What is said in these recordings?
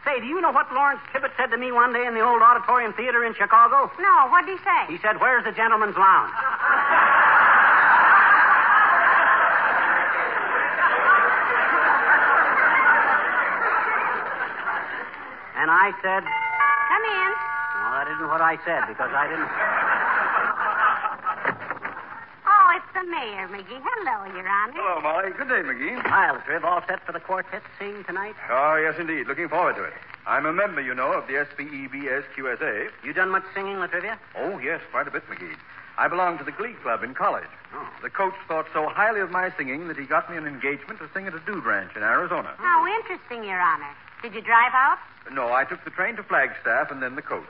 Say, do you know what Lawrence Tibbett said to me one day in the old Auditorium Theater in Chicago? No, what'd he say? He said, "Where's the gentleman's lounge?" And I said... Come in. No, that isn't what I said, because I didn't... Oh, it's the mayor, McGee. Hello, Your Honor. Hello, Molly. Good day, McGee. Hi, Latriv. All set for the quartet scene tonight? Oh, yes, indeed. Looking forward to it. I'm a member, you know, of the SPEBSQSA. You done much singing, Latrivia? Oh, yes, quite a bit, McGee. I belong to the Glee Club in college. Oh. The coach thought so highly of my singing that he got me an engagement to sing at a dude ranch in Arizona. How interesting, Your Honor. Did you drive out? No, I took the train to Flagstaff and then the coach.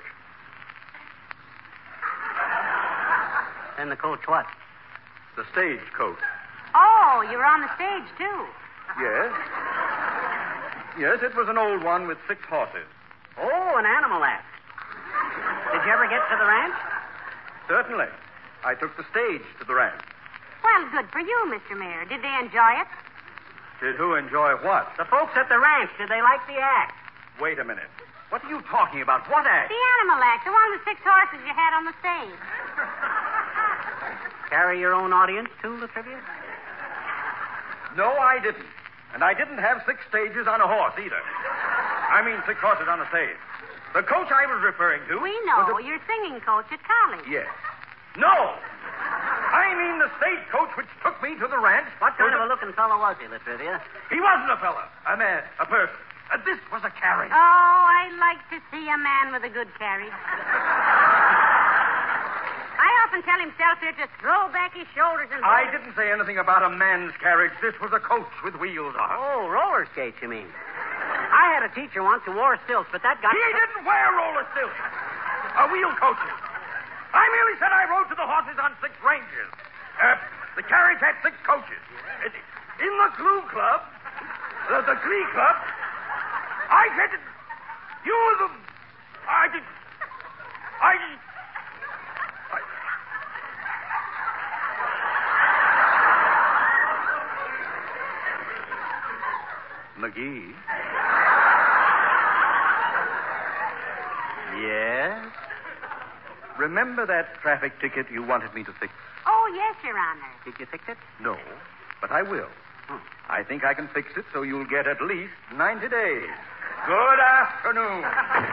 Then the coach what? The stage coach. Oh, you were on the stage, too. Yes. Yes, it was an old one with 6 horses. Oh, an animal act. Did you ever get to the ranch? Certainly. I took the stage to the ranch. Well, good for you, Mr. Mayor. Did they enjoy it? Did who enjoy what? The folks at the ranch, did they like the act? Wait a minute. What are you talking about? What act? The animal act, the one with 6 horses you had on the stage. Carry your own audience, too, Latrivia? No, I didn't. And I didn't have 6 stages on a horse, either. I mean 6 horses on a stage. The coach I was referring to... We know. was You're singing coach at college. Yes. No! I mean the stagecoach which took me to the ranch. What kind of a looking fellow was he, Latrivia? He wasn't a fella. A man. A person. This was a carriage. Oh, I like to see a man with a good carriage. I often tell himself here to throw back his shoulders and... I didn't say anything about a man's carriage. This was a coach with wheels on. Oh, roller skates, you mean? I had a teacher once who wore stilts, but that guy... He didn't wear roller stilts. A wheel coaches. I merely said I rode to the horses on 6 ranges. The carriage had 6 coaches. In the Glee Club, the Glee Club, I said, you were the... McGee? Yes? Remember that traffic ticket you wanted me to fix? Oh, yes, Your Honor. Did you fix it? No, but I will. I think I can fix it so you'll get at least 90 days. Good afternoon.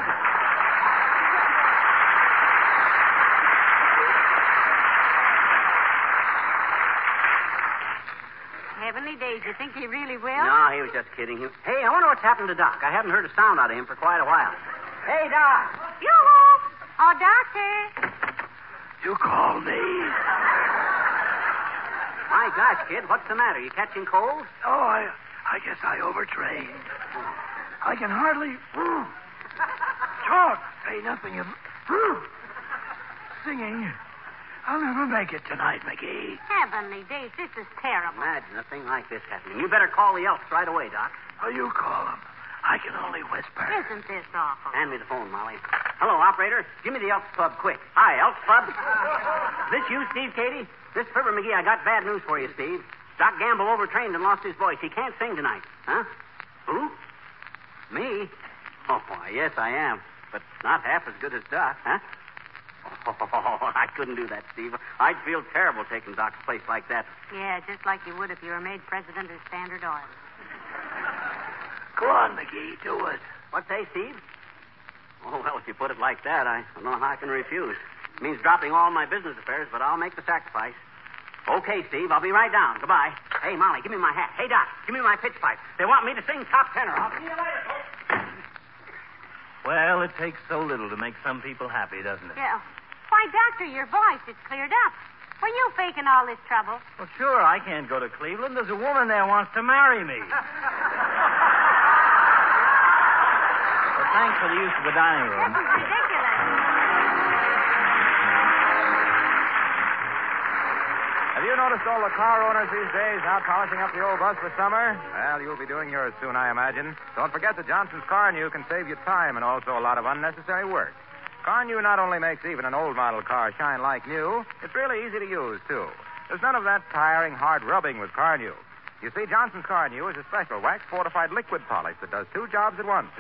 Heavenly days, you think he really will? No, he was just kidding. Hey, I wonder what's happened to Doc. I haven't heard a sound out of him for quite a while. Hey, Doc. Yoo-hoo! Oh, Doctor. You call me? My gosh, kid, what's the matter? You catching cold? Oh, I guess I overtrained. I can hardly talk. Say nothing of singing. I'll never make it tonight, McGee. Heavenly days, this is terrible. Imagine a thing like this happening. You better call the Elks right away, Doc. Oh, you call them. I can only whisper. Isn't this awful? Hand me the phone, Molly. Hello, operator. Give me the Elks Club, quick. Hi, Elks Club. This you, Steve Cady? This is Fibber McGee. I got bad news for you, Steve. Doc Gamble overtrained and lost his voice. He can't sing tonight. Huh? Who? Me? Oh, why, yes, I am. But not half as good as Doc, huh? Oh, I couldn't do that, Steve. I'd feel terrible taking Doc's place like that. Yeah, just like you would if you were made president of Standard Oil. Go on, McGee. Do it. What say, Steve? Oh, well, if you put it like that, I don't know how I can refuse. It means dropping all my business affairs, but I'll make the sacrifice. Okay, Steve, I'll be right down. Goodbye. Hey, Molly, give me my hat. Hey, Doc, give me my pitch pipe. They want me to sing top tenor. I'll see you later, folks. Well, it takes so little to make some people happy, doesn't it? Yeah. Why, Doctor, your voice is cleared up. Were you faking all this trouble? Well, sure, I can't go to Cleveland. There's a woman there wants to marry me. Well, thanks for the use of the dining room. This is ridiculous. Have you noticed all the car owners these days out polishing up the old bus for summer? Well, you'll be doing yours soon, I imagine. Don't forget that Johnson's Car-New can save you time and also a lot of unnecessary work. Car-New not only makes even an old model car shine like new, it's really easy to use, too. There's none of that tiring, hard rubbing with Car-New. You see, Johnson's Car-New is a special wax-fortified liquid polish that does 2 jobs at once.